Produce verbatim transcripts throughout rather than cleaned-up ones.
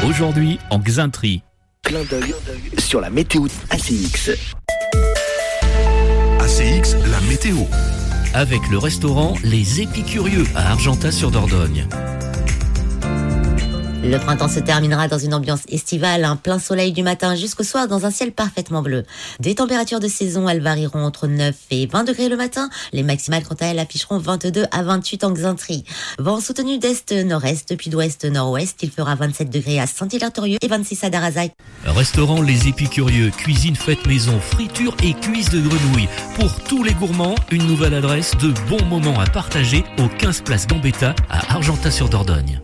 Aujourd'hui en Xainterie. Clin d'œil sur la météo A C X. A C X, la météo. Avec le restaurant Les Épicurieux à Argentat-sur-Dordogne. Le printemps se terminera dans une ambiance estivale, un plein soleil du matin jusqu'au soir dans un ciel parfaitement bleu. Des températures de saison, elles varieront entre neuf et vingt degrés le matin. Les maximales, quant à elles, afficheront vingt-deux à vingt-huit en Xainterie. Vent soutenu d'est-nord-est, puis d'ouest-nord-ouest. Il fera vingt-sept degrés à Saint-Hilaire-Torieux et vingt-six à Darazac. Restaurant Les Épicurieux, cuisine faite maison, friture et cuisse de grenouille. Pour tous les gourmands, une nouvelle adresse de bons moments à partager au quinze place Gambetta à Argentat-sur-Dordogne.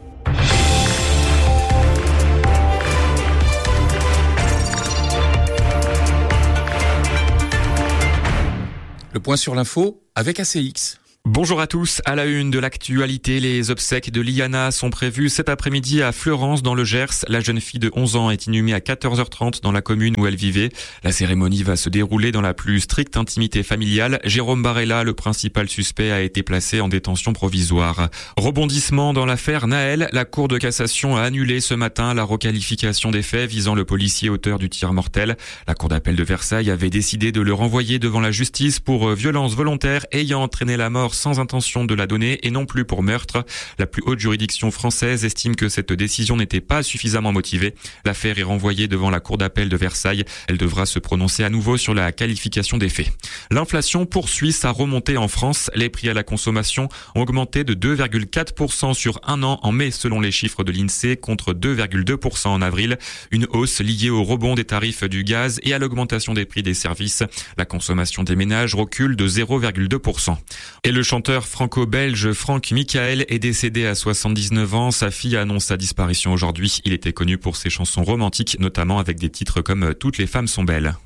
Le point sur l'info avec A C X. Bonjour à tous. À la une de l'actualité, les obsèques de Liana sont prévues cet après-midi à Fleurance dans le Gers. La jeune fille de onze ans est inhumée à quatorze heures trente dans la commune où elle vivait. La cérémonie va se dérouler dans la plus stricte intimité familiale. Jérôme Barella, le principal suspect, a été placé en détention provisoire. Rebondissement dans l'affaire Naël. La Cour de cassation a annulé ce matin la requalification des faits visant le policier auteur du tir mortel. La Cour d'appel de Versailles avait décidé de le renvoyer devant la justice pour violence volontaire ayant entraîné la mort sans intention de la donner et non plus pour meurtre. La plus haute juridiction française estime que cette décision n'était pas suffisamment motivée. L'affaire est renvoyée devant la Cour d'appel de Versailles. Elle devra se prononcer à nouveau sur la qualification des faits. L'inflation poursuit sa remontée en France. Les prix à la consommation ont augmenté de deux virgule quatre pour cent sur un an en mai selon les chiffres de l'INSEE contre deux virgule deux pour cent en avril. Une hausse liée au rebond des tarifs du gaz et à l'augmentation des prix des services. La consommation des ménages recule de zéro virgule deux pour cent. Et le chanteur franco-belge Franck Michael est décédé à soixante-dix-neuf ans. Sa fille annonce sa disparition aujourd'hui. Il était connu pour ses chansons romantiques, notamment avec des titres comme « Toutes les femmes sont belles ».